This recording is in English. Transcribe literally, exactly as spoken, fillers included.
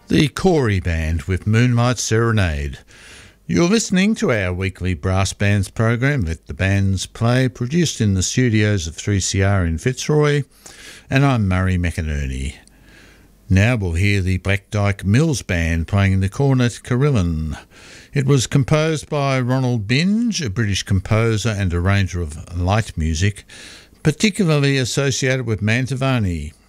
The Corey Band with Moonlight Serenade. You're listening to our weekly brass bands program, Let the Bands Play, produced in the studios of three C R in Fitzroy, and I'm Murray McInerney. Now we'll hear the Black Dyke Mills Band playing the cornet Carillon. It was composed by Ronald Binge, a British composer and arranger of light music, particularly associated with Mantovani.